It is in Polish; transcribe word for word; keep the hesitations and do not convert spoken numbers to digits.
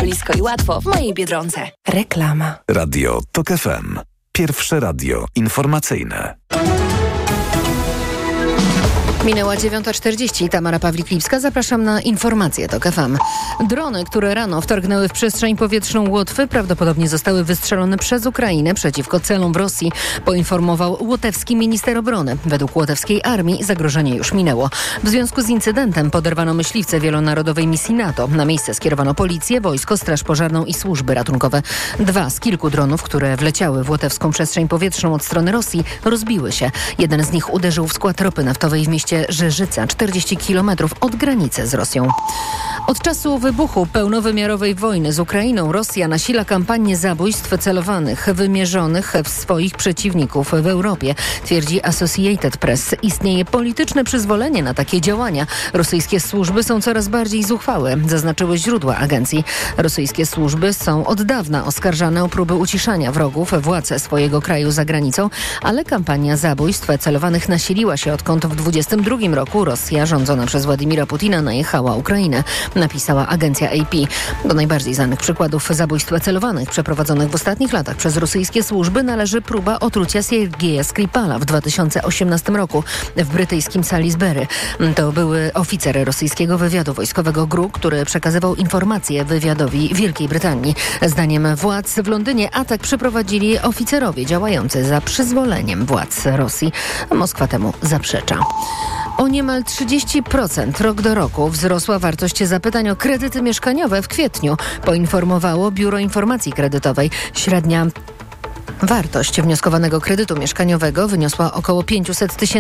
blisko i łatwo w mojej Biedronce. Reklama. Radio TOK F M. Pierwsze radio informacyjne. Minęła dziewiąta czterdzieści. Tamara Pawlik-Lipska. Zapraszam na informacje TOK F M. Drony, które rano wtargnęły w przestrzeń powietrzną Łotwy, prawdopodobnie zostały wystrzelone przez Ukrainę przeciwko celom w Rosji, poinformował łotewski minister obrony. Według łotewskiej armii zagrożenie już minęło. W związku z incydentem poderwano myśliwce wielonarodowej misji NATO. Na miejsce skierowano policję, wojsko, straż pożarną i służby ratunkowe. Dwa z kilku dronów, które wleciały w łotewską przestrzeń powietrzną od strony Rosji, rozbiły się. Jeden z nich uderzył w skład ropy naftowej w mieście Żerzyca, czterdzieści kilometrów od granicy z Rosją. Od czasu wybuchu pełnowymiarowej wojny z Ukrainą Rosja nasila kampanię zabójstw celowanych, wymierzonych w swoich przeciwników w Europie, twierdzi Associated Press. Istnieje polityczne przyzwolenie na takie działania. Rosyjskie służby są coraz bardziej zuchwałe, zaznaczyły źródła agencji. Rosyjskie służby są od dawna oskarżane o próby uciszania wrogów władz swojego kraju za granicą, ale kampania zabójstw celowanych nasiliła się, odkąd w dwudziestym drugim roku Rosja, rządzona przez Władimira Putina, najechała Ukrainę, napisała agencja A P. Do najbardziej znanych przykładów zabójstw celowanych przeprowadzonych w ostatnich latach przez rosyjskie służby należy próba otrucia Siergieja Skripala w dwa tysiące osiemnastym roku w brytyjskim Salisbury. To były oficer rosyjskiego wywiadu wojskowego G R U, który przekazywał informacje wywiadowi Wielkiej Brytanii. Zdaniem władz w Londynie atak przeprowadzili oficerowie działający za przyzwoleniem władz Rosji. Moskwa temu zaprzecza. O niemal trzydzieści procent rok do roku wzrosła wartość zapytań o kredyty mieszkaniowe w kwietniu, poinformowało Biuro Informacji Kredytowej. Średnia wartość wnioskowanego kredytu mieszkaniowego wyniosła około pięćset tysięcy